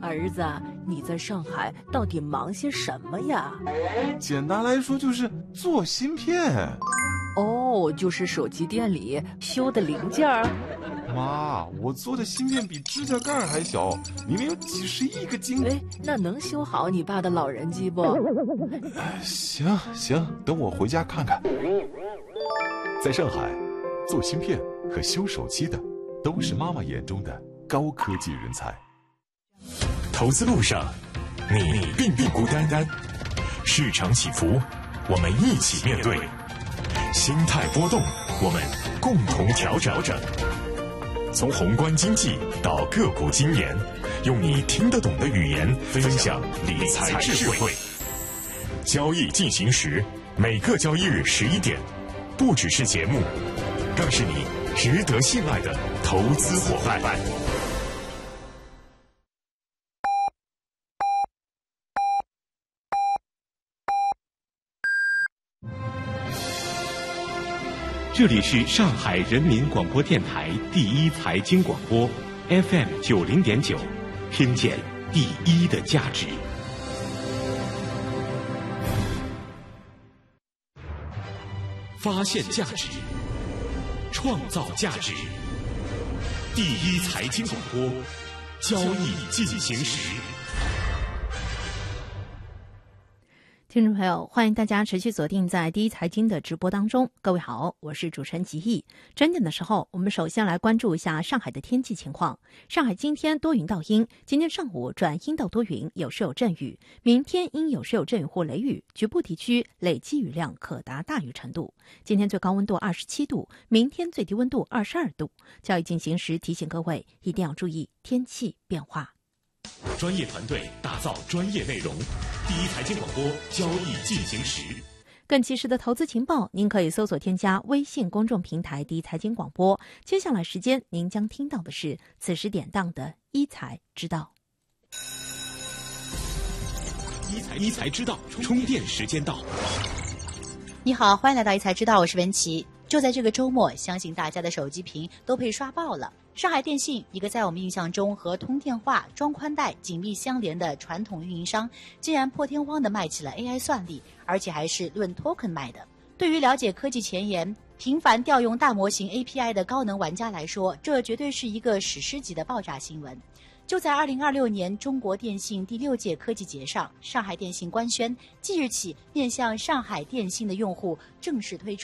儿子，你在上海到底忙些什么呀？ 简单来说就是做芯片。 哦，就是手机店里修的零件儿。 妈，我做的芯片比指甲盖还小，里面有几十亿个晶。 哎，那能修好你爸的老人机不？ 行，等我回家看看。 在上海，做芯片和修手机的都是妈妈眼中的高科技人才。 投资路上，你并不孤单，市场起伏，我们一起面对；心态波动，我们共同调整。从宏观经济到个股经研，用你听得懂的语言分享理财智慧。交易进行时，每个交易日11点，不只是节目，更是你值得信赖的投资伙伴。 这里是上海人民广播电台第一财经广播 FM 90.9，听见第一的价值。发现价值，创造价值。第一财经广播，交易进行时。 听众朋友，欢迎大家持续锁定在第一财经的直播当中。各位好，我是主持人吉毅。整点的时候，我们首先来关注一下上海的天气情况。上海今天多云到阴，今天上午转阴到多云，有时有阵雨；明天阴有时有阵雨或雷雨，局部地区累积雨量可达大雨程度。今天最高温度27度，明天最低温度22度。交易进行时提醒各位一定要注意天气变化。 专业团队打造专业内容，第一财经广播交易进行时。 更及时的投资情报，您可以搜索添加微信公众平台第一财经广播。接下来时间您将听到的是此时典当的一财知道。 一财知道，充电时间到。 你好，欢迎来到一财知道，我是文琪。就在这个周末，相信大家的手机屏都被刷爆了。上海电信，一个在我们印象中和通电话、装宽带紧密相连的传统运营商，竟然破天荒地卖起了 AI 算力，而且还是论 token 卖的。对于了解科技前沿、频繁调用大模型 API 的高能玩家来说，这绝对是一个史诗级的爆炸新闻。就在2026年中国电信第6届科技节上，上海电信官宣，即日起面向上海电信的用户正式推出